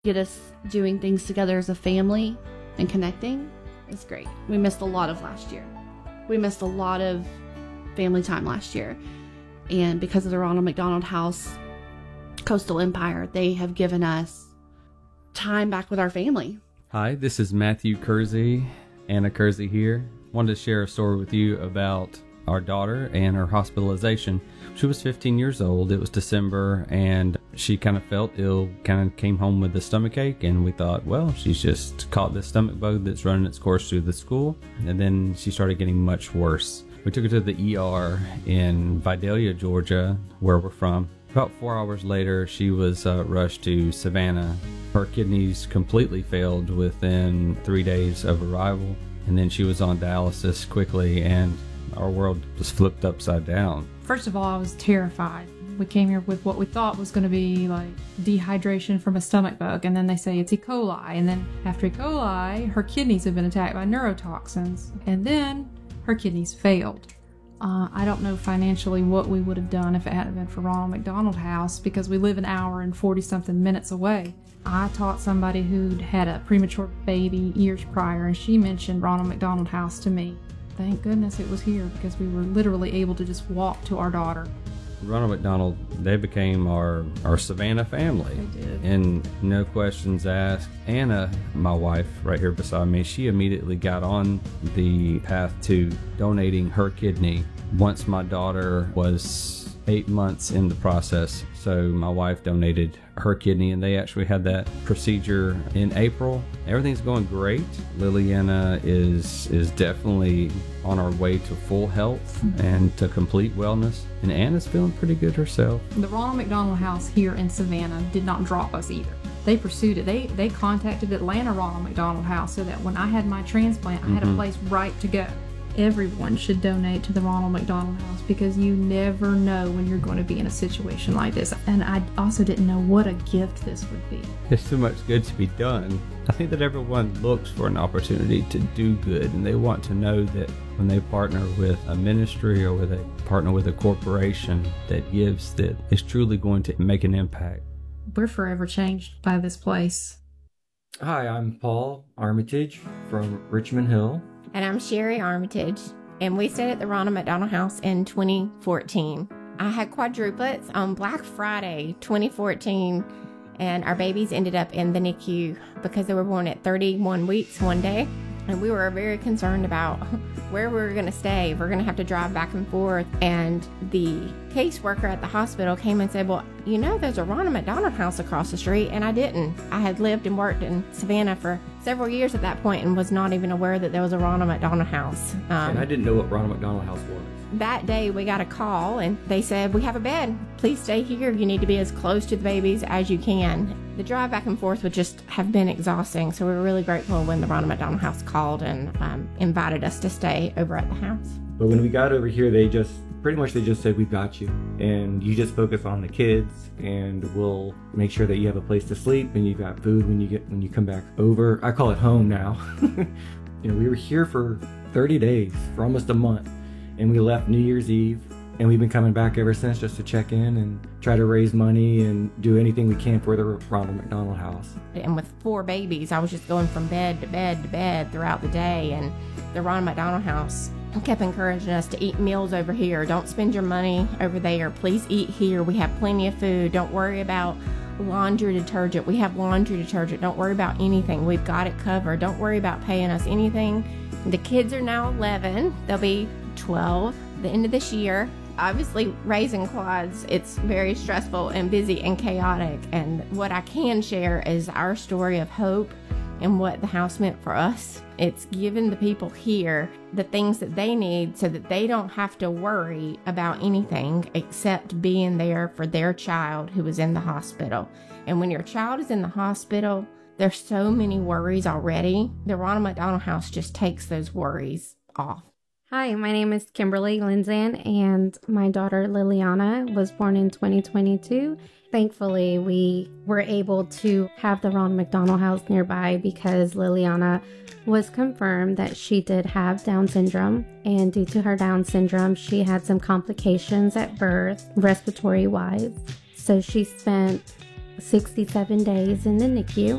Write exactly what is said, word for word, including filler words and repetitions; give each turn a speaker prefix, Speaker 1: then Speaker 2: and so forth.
Speaker 1: get us doing things together as a family and connecting is great. We missed a lot of last year. We missed a lot of family time last year. And because of the Ronald McDonald House Coastal Empire, they have given us time back with our family.
Speaker 2: Hi, this is Matthew Kersey, Anna Kersey here. Wanted to share a story with you about our daughter and her hospitalization. She was fifteen years old. It was December, and she kind of felt ill, kind of came home with a stomach ache, and we thought, well, she's just caught this stomach bug that's running its course through the school. And then she started getting much worse. We took her to the E R in Vidalia, Georgia, where we're from. About four hours later, she was uh, rushed to Savannah. Her kidneys completely failed within three days of arrival, and then she was on dialysis quickly, and our world was flipped upside down.
Speaker 3: First of all, I was terrified. We came here with what we thought was going to be like dehydration from a stomach bug, and then they say it's E. coli, and then after E. coli, her kidneys have been attacked by neurotoxins, and then her kidneys failed. Uh, I don't know financially what we would have done if it hadn't been for Ronald McDonald House, because we live an hour and forty-something minutes away. I taught somebody who'd had a premature baby years prior, and she mentioned Ronald McDonald House to me. Thank goodness it was here, because we were literally able to just walk to our daughter.
Speaker 2: Ronald McDonald, they became our, our Savannah family.
Speaker 3: They did.
Speaker 2: And no questions asked. Anna, my wife right here beside me, she immediately got on the path to donating her kidney once my daughter was eight months in the process. So my wife donated her kidney, and they actually had that procedure in April. Everything's going great. Liliana is is definitely on our way to full health mm-hmm. and to complete wellness. And Anna's feeling pretty good herself.
Speaker 3: The Ronald McDonald House here in Savannah did not drop us either. They pursued it. They they contacted Atlanta Ronald McDonald House so that when I had my transplant, I had mm-hmm. a place right to go. Everyone should donate to the Ronald McDonald House, because you never know when you're going to be in a situation like this. And I also didn't know what a gift this would be.
Speaker 2: There's so much good to be done. I think that everyone looks for an opportunity to do good, and they want to know that when they partner with a ministry or with a partner with a corporation that gives, that is truly going to make an impact.
Speaker 3: We're forever changed by this place.
Speaker 4: Hi, I'm Paul Armitage from Richmond Hill.
Speaker 5: And I'm Sherry Armitage, and we stayed at the Ronald McDonald House in twenty fourteen. I had quadruplets on Black Friday twenty fourteen, and our babies ended up in the N I C U because they were born at thirty-one weeks one day. And we were very concerned about where we were going to stay. We're going to have to drive back and forth. And the caseworker at the hospital came and said, well, you know, there's a Ronald McDonald House across the street. And I didn't. I had lived and worked in Savannah for several years at that point and was not even aware that there was a Ronald McDonald House.
Speaker 4: Um, and I didn't know what Ronald McDonald House was.
Speaker 5: That day we got a call and they said, we have a bed. Please stay here. You need to be as close to the babies as you can. The drive back and forth would just have been exhausting. So we were really grateful when the Ronald McDonald House called and um, invited us to stay over at the house.
Speaker 4: But when we got over here, they just, pretty much they just said, we've got you. And you just focus on the kids, and we'll make sure that you have a place to sleep and you got food when you get when you come back over. I call it home now. You know, we were here for thirty days, for almost a month. And we left New Year's Eve, and we've been coming back ever since just to check in and try to raise money and do anything we can for the Ronald McDonald House.
Speaker 5: And with four babies, I was just going from bed to bed to bed throughout the day, and the Ronald McDonald House kept encouraging us to eat meals over here. Don't spend your money over there. Please eat here. We have plenty of food. Don't worry about laundry detergent. We have laundry detergent. Don't worry about anything. We've got it covered. Don't worry about paying us anything. The kids are now eleven. They'll be twelve at the end of this year. Obviously, raising quads, it's very stressful and busy and chaotic. And what I can share is our story of hope and what the house meant for us. It's given the people here the things that they need so that they don't have to worry about anything except being there for their child who is in the hospital. And when your child is in the hospital, there's so many worries already. The Ronald McDonald House just takes those worries off.
Speaker 6: Hi, my name is Kimberly Linzan, and my daughter Liliana was born in twenty twenty-two. Thankfully, we were able to have the Ronald McDonald House nearby because Liliana was confirmed that she did have Down syndrome, and due to her Down syndrome, she had some complications at birth, respiratory-wise. So she spent sixty-seven days in the N I C U.